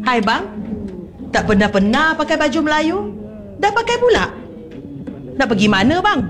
Hai bang, tak pernah-pernah pakai baju Melayu. Dah pakai pula. Nak pergi mana bang?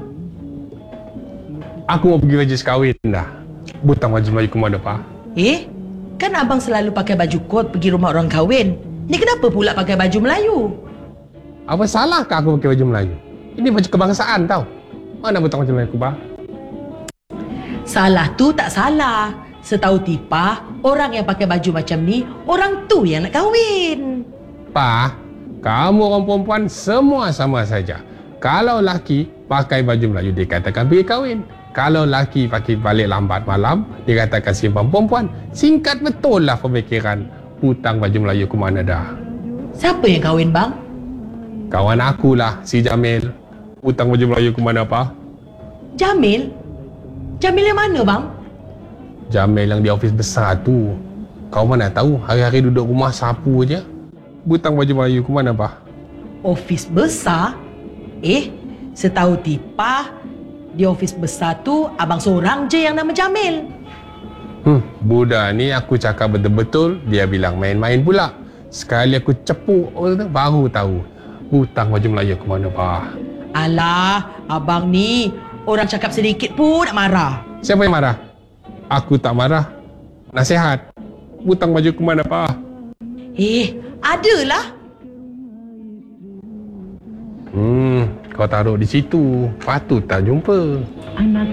Aku mau pergi majlis kahwin dah. Butang baju Melayu ke mana, Pak? Kan abang selalu pakai baju kot pergi rumah orang kahwin. Ni kenapa pula pakai baju Melayu? Apa salahkah aku pakai baju Melayu? Ini baju kebangsaan tau. Mana butang baju Melayu, Pak? Salah tu tak salah. Setahu Tipah, orang yang pakai baju macam ni, orang tu yang nak kahwin. Pak, kamu orang perempuan semua sama saja. Kalau laki pakai baju Melayu, dikatakan pergi kahwin. Kalau laki pakai balik lambat malam, dikatakan simpan perempuan. Singkat betul lah pemikiran hutang baju Melayu ke mana dah. Siapa yang kahwin bang? Kawan akulah, si Jamil. Hutang baju Melayu ke mana, Pak? Jamil? Jamil yang mana bang? Jamil yang di ofis besar tu. Kau mana tahu, hari-hari duduk rumah sapu je. Hutang baju Melayu ke mana, Pak? Ofis besar? Setahu Tipah, di ofis besar tu abang seorang je yang nama Jamil. Budak ni aku cakap betul-betul, dia bilang main-main pula. Sekali aku cepuk baru tahu hutang baju Melayu ke mana, Pak. Alah, abang ni orang cakap sedikit pun nak marah. Siapa yang marah? Aku tak marah. Nasihat. Hutang baju ke mana, Pak? Adalah. Kau taruh di situ. Patut tak jumpa.